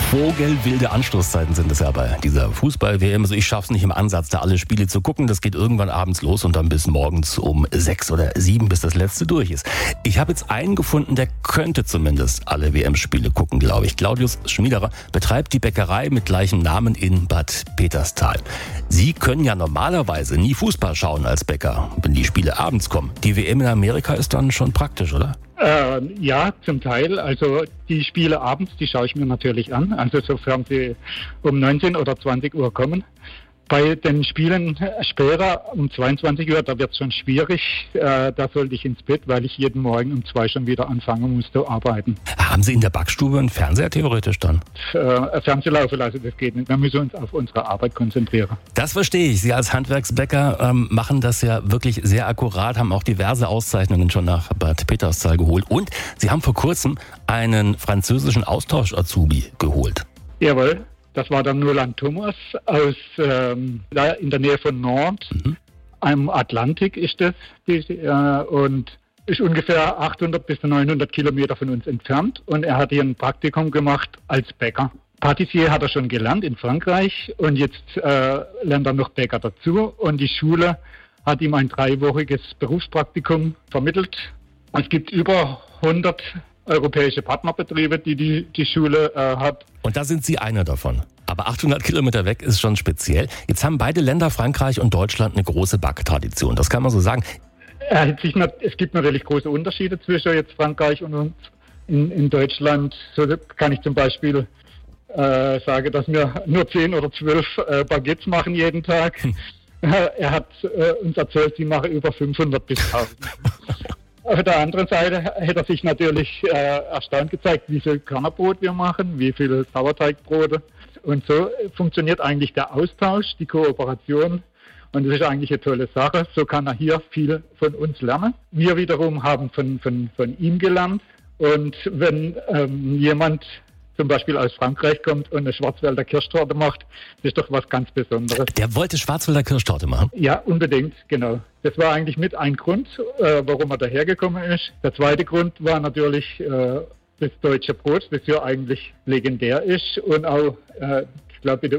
Vogelwilde Anstoßzeiten sind es ja bei dieser Fußball-WM. Also ich schaffe es nicht im Ansatz, da alle Spiele zu gucken. Das geht irgendwann abends los und dann bis morgens um 6 oder 7, bis das letzte durch ist. Ich habe jetzt einen gefunden, der könnte zumindest alle WM-Spiele gucken, glaube ich. Claudius Schmiederer betreibt die Bäckerei mit gleichem Namen in Bad Peterstal. Sie können ja normalerweise nie Fußball schauen als Bäcker, wenn die Spiele abends kommen. Die WM in Amerika ist dann schon praktisch, oder? Ja, zum Teil. Also die Spiele abends, die schaue ich mir natürlich an. Also sofern sie um 19 oder 20 Uhr kommen. Bei den Spielen später um 22 Uhr, da wird es schon schwierig. Da sollte ich ins Bett, weil ich jeden Morgen um 2 schon wieder anfangen muss zu arbeiten. Haben Sie in der Backstube einen Fernseher theoretisch dann? Fernseher laufen lassen, das geht nicht. Wir müssen uns auf unsere Arbeit konzentrieren. Das verstehe ich. Sie als Handwerksbäcker machen das ja wirklich sehr akkurat, haben auch diverse Auszeichnungen schon nach Bad Peterstal geholt. Und Sie haben vor kurzem einen französischen Austausch-Azubi geholt. Jawohl. Das war der Nolan Thomas aus da in der Nähe von Nantes. Am Atlantik ist das. Und ist ungefähr 800 bis 900 Kilometer von uns entfernt. Und er hat hier ein Praktikum gemacht als Bäcker. Patissier hat er schon gelernt in Frankreich und jetzt lernt er noch Bäcker dazu. Und die Schule hat ihm ein 3-wöchiges Berufspraktikum vermittelt. Es gibt über 100 europäische Partnerbetriebe, die Schule hat. Und da sind Sie einer davon. Aber 800 Kilometer weg ist schon speziell. Jetzt haben beide Länder, Frankreich und Deutschland, eine große Backtradition. Das kann man so sagen. Es gibt natürlich große Unterschiede zwischen jetzt Frankreich und uns. In Deutschland so kann ich zum Beispiel sagen, dass wir nur 10 oder 12 Baguettes machen jeden Tag. Er hat uns erzählt, sie machen über 500 bis 1000. Auf der anderen Seite hätte er sich natürlich erstaunt gezeigt, wie viel Körnerbrot wir machen, wie viel Sauerteigbrote. Und so funktioniert eigentlich der Austausch, die Kooperation. Und das ist eigentlich eine tolle Sache. So kann er hier viel von uns lernen. Wir wiederum haben von ihm gelernt. Und wenn jemand zum Beispiel aus Frankreich kommt und eine Schwarzwälder Kirschtorte macht, ist doch was ganz Besonderes. Der wollte Schwarzwälder Kirschtorte machen? Ja, unbedingt, genau. Das war eigentlich mit ein Grund, warum er dahergekommen ist. Der zweite Grund war natürlich das deutsche Brot, das ja eigentlich legendär ist und auch, ich glaube,